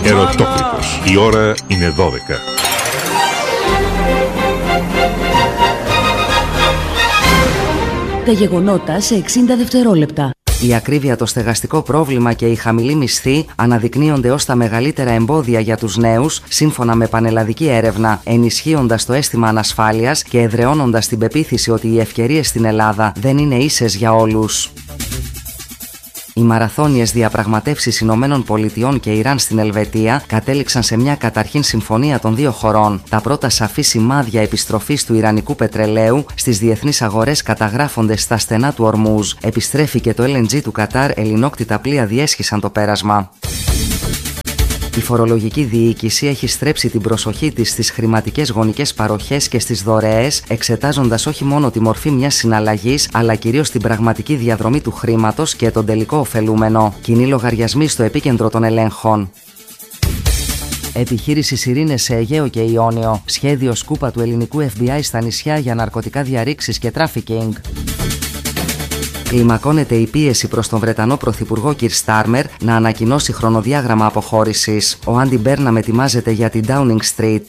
Ερωτόκριτος. Η ώρα είναι 12. Τα γεγονότα σε 60 δευτερόλεπτα. Η ακρίβεια, το στεγαστικό πρόβλημα και η χαμηλή μισθή αναδεικνύονται ως τα μεγαλύτερα εμπόδια για τους νέους, σύμφωνα με πανελλαδική έρευνα, ενισχύοντας το αίσθημα ανασφάλειας και εδραιώνοντας την πεποίθηση ότι οι ευκαιρίες στην Ελλάδα δεν είναι ίσες για όλους. Οι μαραθώνιες διαπραγματεύσεις Ηνωμένων Πολιτειών και Ιράν στην Ελβετία κατέληξαν σε μια καταρχήν συμφωνία των δύο χωρών. Τα πρώτα σαφή σημάδια επιστροφής του ιρανικού πετρελαίου στις διεθνείς αγορές καταγράφονται στα στενά του Ορμούζ. Επιστρέφει και το LNG του Κατάρ, ελληνόκτητα πλοία διέσχισαν το πέρασμα. Η φορολογική διοίκηση έχει στρέψει την προσοχή της στις χρηματικές γονικές παροχές και στις δωρεές, εξετάζοντας όχι μόνο τη μορφή μιας συναλλαγής, αλλά κυρίως την πραγματική διαδρομή του χρήματος και τον τελικό ωφελούμενο. Κοινοί λογαριασμοί στο επίκεντρο των ελέγχων. Επιχείρηση Σιρήνες σε Αιγαίο και Ιόνιο. Σχέδιο σκούπα του ελληνικού FBI στα νησιά για ναρκωτικά διαρρήξεις και τράφικινγκ. Κλιμακώνεται η πίεση προς τον Βρετανό Πρωθυπουργό Κιρ Στάρμερ να ανακοινώσει χρονοδιάγραμμα αποχώρησης. Ο Άντι Μπέρναμ ετοιμάζεται για την Downing Street.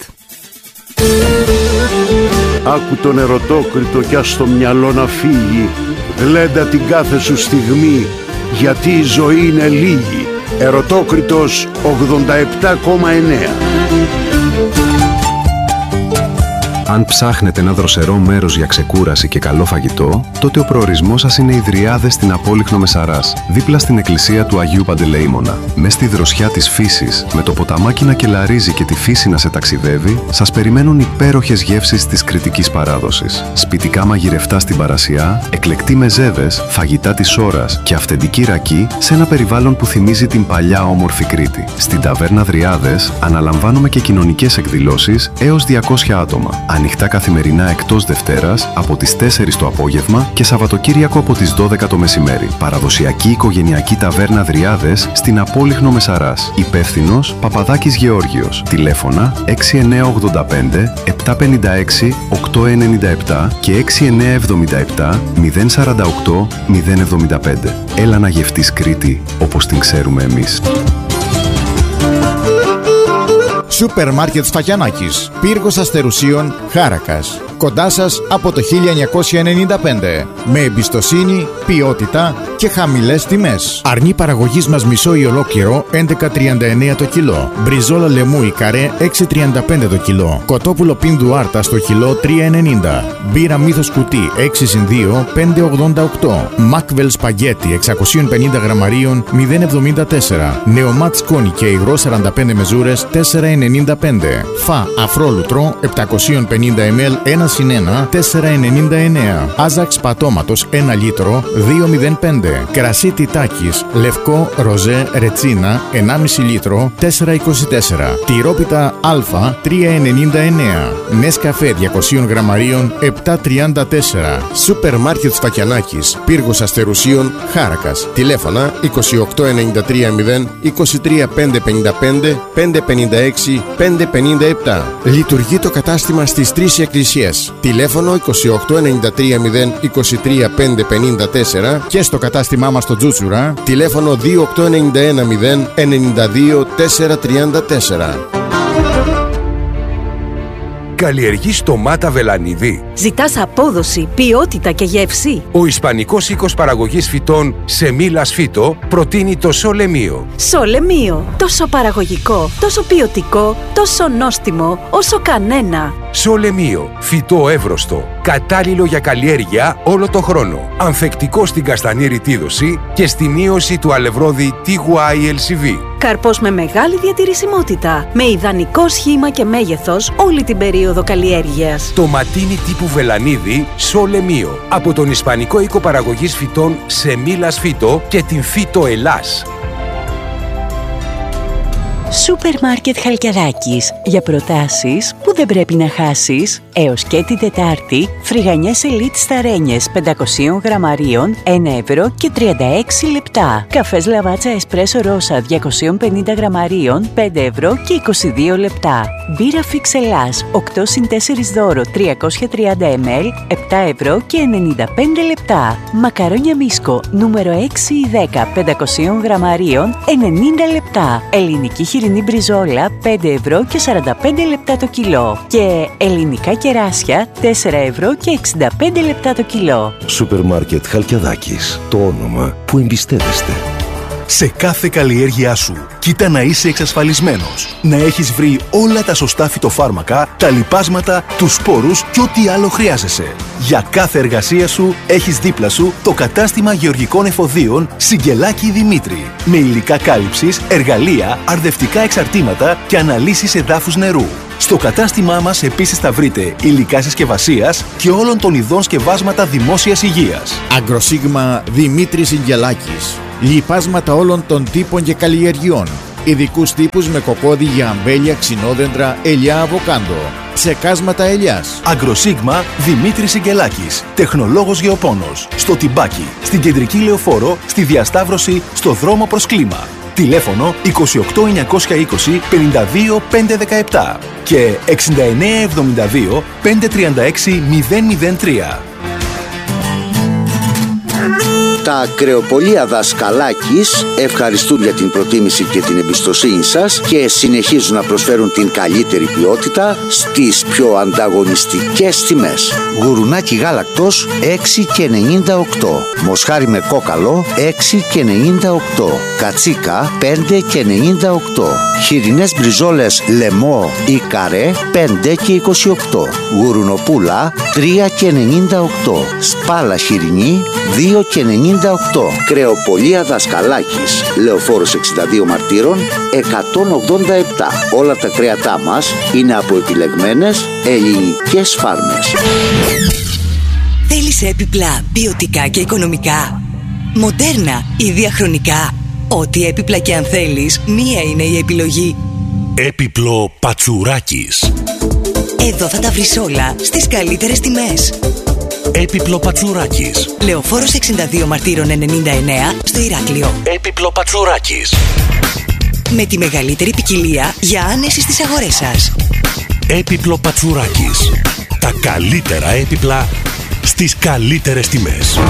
Άκου τον ερωτόκριτο κι ας το μυαλό να φύγει. Γλέντα την κάθε σου στιγμή, γιατί η ζωή είναι λίγη. Ερωτόκριτος 87,9. Αν ψάχνετε ένα δροσερό μέρος για ξεκούραση και καλό φαγητό, τότε ο προορισμός σας είναι οι Δριάδες στην Απόλυχνο Μεσαράς, δίπλα στην εκκλησία του Αγίου Παντελεήμονα. Μες στη δροσιά της φύσης, με το ποταμάκι να κελαρίζει και τη φύση να σε ταξιδεύει, σας περιμένουν υπέροχες γεύσεις της κρητικής παράδοσης. Σπιτικά μαγειρευτά στην Παρασιά, εκλεκτοί μεζέδες, φαγητά της ώρας και αυθεντική ρακή σε ένα περιβάλλον που θυμίζει την παλιά όμορφη Κρήτη. Στην ταβέρνα Δριάδες αναλαμβάνουμε και κοινωνικές εκδηλώσεις έως 200 άτομα. Ανοιχτά καθημερινά εκτός Δευτέρας από τις 4 το απόγευμα και Σαββατοκύριακο από τις 12 το μεσημέρι. Παραδοσιακή οικογενειακή ταβέρνα Δριάδες στην Απόλυχνο Μεσαράς. Υπεύθυνος Παπαδάκης Γεώργιος. Τηλέφωνα 6985 756 897 και 6977 048 075. Έλα να γευτείς Κρήτη όπως την ξέρουμε εμείς. Σούπερ μάρκετ Σφακιανάκης, πύργος Αστερουσίων, Χάρακας. Κοντά σας από το 1995. Με εμπιστοσύνη, ποιότητα και χαμηλές τιμές. Αρνί παραγωγής μας μισό ή ολόκληρο 11,39 το κιλό. Μπριζόλα λεμού ή καρέ 6,35 το κιλό. Κοτόπουλο πίνδου άρτα στο κιλό 3,90. Μπύρα μύθος κουτί 6x2 5,88. Μάκβελ σπαγγέτι 650 γραμμαρίων 0,74. Νεομάτ σκόνη και υγρό 45 μεζούρες 4,95. Φα αφρόλουτρο 750 ml 1/1 4,99. Άζαξ πατώματος 1 λίτρο 2,05. Κρασί Τιτάκης λευκό ροζέ ρετσίνα 1,5 λίτρο 4,24. Τυρόπιτα Α 3,99. Νέσκαφέ 200 γραμμαρίων 7,34. Σούπερ μάρκετ Σφακιανάκης, πύργος Αστερουσίων, Χάρακας. Τηλέφωνα 28930 23 555 556 557. Λειτουργεί το κατάστημα στις 3 εκκλησίες. Τηλέφωνο 28930 23 554 και στο κατάστημά μας στο Τζούτσουρα τηλέφωνο 28910 92 434. Καλλιεργείς ντομάτα βελανίδι? Ζητάς απόδοση, ποιότητα και γεύση? Ο Ισπανικός οίκος παραγωγής φυτών Σεμίλας Φύτο προτείνει το Σολεμίο. Σολεμίο, τόσο παραγωγικό, τόσο ποιοτικό, τόσο νόστιμο, όσο κανένα. Σολεμίο, φυτό εύρωστο, κατάλληλο για καλλιέργεια όλο το χρόνο. Ανθεκτικό στην καστανή ρητίδωση και στη μείωση του αλευρώδη TYLCV. Καρπός με μεγάλη διατηρησιμότητα, με ιδανικό σχήμα και μέγεθος όλη την περίοδο καλλιέργειας. Το ματίνι τύπου βελανίδι Σολεμίο από τον Ισπανικό οίκο παραγωγής φυτών Σεμίλας Φύτο και την Φύτο Ελλάς. Σούπερ μάρκετ Χαλκιαδάκης. Για προτάσεις που δεν πρέπει να χάσεις. Έως και την Τετάρτη, φρυγανιές Elite Σταρένιες 500 γραμμαρίων 1 ευρώ και 36 λεπτά. Καφές Λαβάτσα Εσπρέσο Ρώσα 250 γραμμαρίων 5 ευρώ και 22 λεπτά. Μπύρα Φίξ Ελλάς 8x4 δώρο 330 ml 7 ευρώ και 95 λεπτά. Μακαρόνια Μίσκο νούμερο 6 ή 10 500 γραμμαρίων 90 λεπτά. Ελληνική χοιρινή μπριζόλα 5 ευρώ και 45 λεπτά το κιλό. Και ελληνικά κεράσια 4 ευρώ και 65 λεπτά το κιλό. Σούπερ Μάρκετ Χαλκιαδάκης. Το όνομα που εμπιστεύεστε. Σε κάθε καλλιέργειά σου, κοίτα να είσαι εξασφαλισμένος. Να έχεις βρει όλα τα σωστά φυτοφάρμακα, τα λιπάσματα, τους σπόρους και ό,τι άλλο χρειάζεσαι. Για κάθε εργασία σου, έχεις δίπλα σου το κατάστημα γεωργικών εφοδίων Σιγκελάκη Δημήτρη. Με υλικά κάλυψης, εργαλεία, αρδευτικά εξαρτήματα και αναλύσεις εδάφους νερού. Στο κατάστημά μας επίσης θα βρείτε υλικά συσκευασίας και όλων των ειδών σκευάσματα δημόσιας υγείας. Αγκροσίγμα Δημήτρη Σιγκελάκης. Λιπάσματα όλων των τύπων και καλλιεργειών. Ειδικούς τύπους με κοπόδι για αμπέλια, ξινόδεντρα, ελιά, αβοκάντο. Ψεκάσματα ελιάς. Αγκροσίγμα Δημήτρη Σιγκελάκης. Τεχνολόγος γεωπόνος. Στο Τιμπάκι, στην Κεντρική Λεωφόρο, στη Διασταύρωση, στο δρόμο προς Κλίμα. Τηλέφωνο 28 920 52 517 και 69 72 536 003. Τα ακρεοπολία Δασκαλάκης ευχαριστούν για την προτίμηση και την εμπιστοσύνη σας και συνεχίζουν να προσφέρουν την καλύτερη ποιότητα στις πιο ανταγωνιστικές τιμές. Γουρουνάκι γάλακτος 6,98. Μοσχάρι με κόκαλο 6,98. Κατσίκα 5,98. Χοιρινές μπριζόλες λεμό ή καρέ 5,28. Γουρουνοπούλα 3,98. Σπάλα χοιρινή 2,98. Κρεοπολία Δασκαλάκης, Λεωφόρος 62 Μαρτύρων 187. Όλα τα κρέατά μας είναι από επιλεγμένες ελληνικές φάρμες. Θέλεις έπιπλα ποιοτικά και οικονομικά, μοντέρνα ή διαχρονικά? Ό,τι έπιπλα και αν θέλεις, μία είναι η επιλογή. Έπιπλο Πατσουράκης. Εδώ θα τα βρεις όλα στις καλύτερες τιμές. Έπιπλο Πατσουράκης. Λεωφόρος 62 Μαρτύρων 99 στο Ηράκλειο. Έπιπλο Πατσουράκης. Με τη μεγαλύτερη ποικιλία για άνεση στις αγορές σας. Έπιπλο Πατσουράκης. Τα καλύτερα έπιπλα στις καλύτερες τιμές.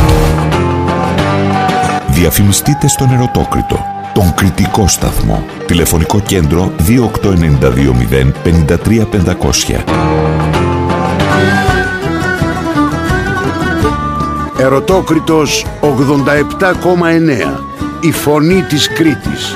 Διαφημιστείτε στον Ερωτόκριτο, τον κριτικό σταθμό. Τηλεφωνικό κέντρο 28920 53500. Ερωτόκριτος 87,9. Η φωνή της Κρήτης.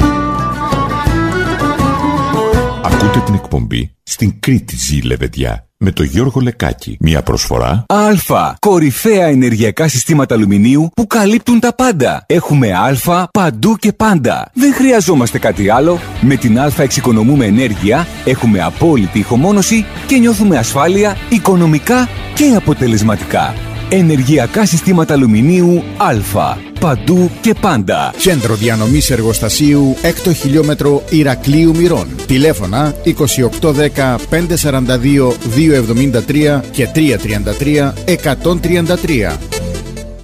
Ακούτε την εκπομπή «Στην Κρήτη ζει λεβεδιά» με τον Γιώργο Λεκάκη. Μια προσφορά Α. Κορυφαία ενεργειακά συστήματα αλουμινίου που καλύπτουν τα πάντα. Έχουμε Α παντού και πάντα. Δεν χρειαζόμαστε κάτι άλλο. Με την Α εξοικονομούμε ενέργεια, έχουμε απόλυτη ηχομόνωση και νιώθουμε ασφάλεια οικονομικά και αποτελεσματικά. Ενεργειακά συστήματα αλουμινίου Α. Παντού και πάντα. Κέντρο διανομής εργοστασίου 6 χιλιόμετρο Ηρακλείου Μυρών. Τηλέφωνα 2810 542 273 και 333 133.